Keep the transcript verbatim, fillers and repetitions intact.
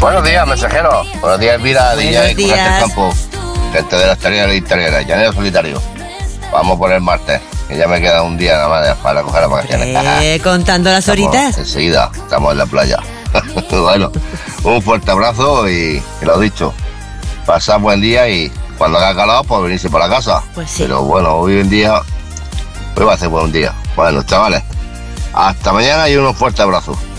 Buenos días, mensajero. Buenos días, Elvira, D J y del campo. Gente de las tareas y tareas, llanero solitario. Vamos por el martes, que ya me queda un día nada más para coger las vacaciones. Eh, contando las Estamos, horitas. enseguida, estamos en la playa. Bueno, un fuerte abrazo y, y lo dicho, pasad buen día y cuando haga calor, pues venirse para la casa. Pues sí. Pero bueno, hoy en día, hoy va a ser buen día. Bueno, chavales, hasta mañana y un fuerte abrazo.